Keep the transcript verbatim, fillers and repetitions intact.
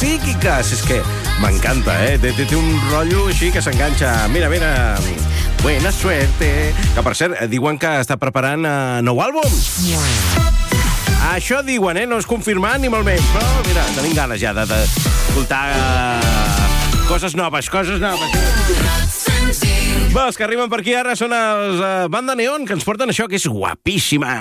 psíquicas. És que m'encanta, eh? Té, té un rotllo així que s'enganxa. Mira, mira... Buena suerte. Que, per cert, diuen que està preparant uh, nou àlbum. Això diuen, eh? No és confirmat ni molt menys. Però, mira, tenim ganes ja d'escoltar uh, coses noves, coses noves. Va, els que arriben per aquí ara són els uh, Banda Neon, que ens porten això, que és guapíssima.